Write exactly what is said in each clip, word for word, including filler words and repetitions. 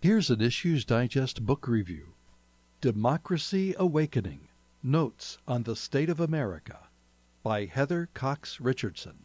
Here's an Issues Digest book review. Democracy Awakening, Notes on the State of America by Heather Cox Richardson.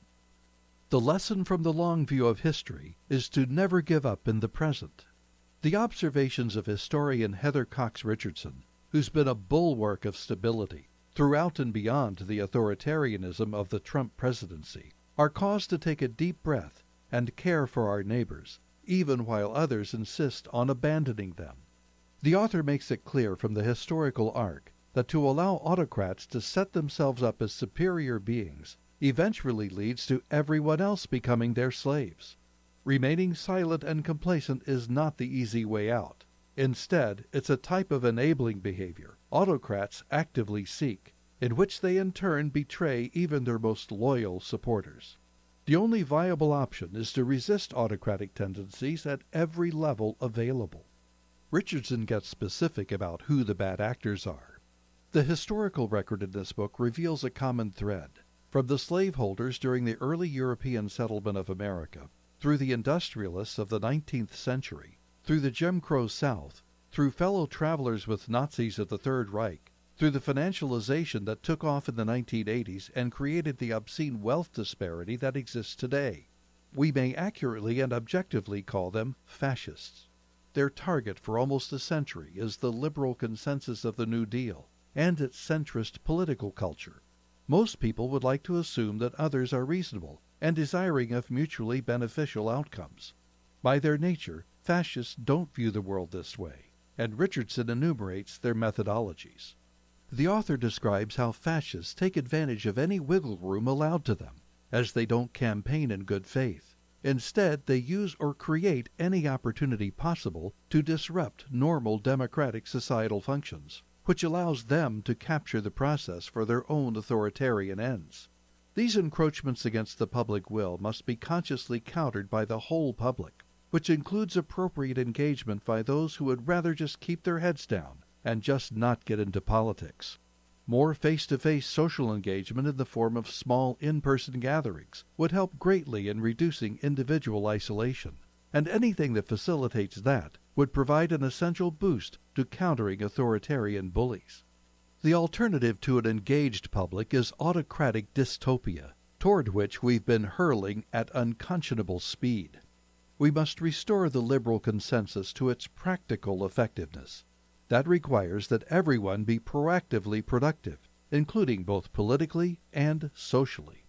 The lesson from the long view of history is to never give up in the present. The observations of historian Heather Cox Richardson, who's been a bulwark of stability throughout and beyond the authoritarianism of the Trump presidency, are cause to take a deep breath and care for our neighbors, even while others insist on abandoning them. The author makes it clear from the historical arc that to allow autocrats to set themselves up as superior beings eventually leads to everyone else becoming their slaves. Remaining silent and complacent is not the easy way out. Instead, it's a type of enabling behavior autocrats actively seek, in which they in turn betray even their most loyal supporters. The only viable option is to resist autocratic tendencies at every level available. Richardson gets specific about who the bad actors are. The historical record in this book reveals a common thread. From the slaveholders during the early European settlement of America, through the industrialists of the nineteenth century, through the Jim Crow South, through fellow travelers with Nazis of the Third Reich, through the financialization that took off in the nineteen eighties and created the obscene wealth disparity that exists today. We may accurately and objectively call them fascists. Their target for almost a century is the liberal consensus of the New Deal and its centrist political culture. Most people would like to assume that others are reasonable and desiring of mutually beneficial outcomes. By their nature, fascists don't view the world this way, and Richardson enumerates their methodologies. The author describes how fascists take advantage of any wiggle room allowed to them, as they don't campaign in good faith. Instead, they use or create any opportunity possible to disrupt normal democratic societal functions, which allows them to capture the process for their own authoritarian ends. These encroachments against the public will must be consciously countered by the whole public, which includes appropriate engagement by those who would rather just keep their heads down and just not get into politics. More face-to-face social engagement in the form of small in-person gatherings would help greatly in reducing individual isolation, and anything that facilitates that would provide an essential boost to countering authoritarian bullies. The alternative to an engaged public is autocratic dystopia, toward which we've been hurling at unconscionable speed. We must restore the liberal consensus to its practical effectiveness. That requires that everyone be proactively productive, including both politically and socially.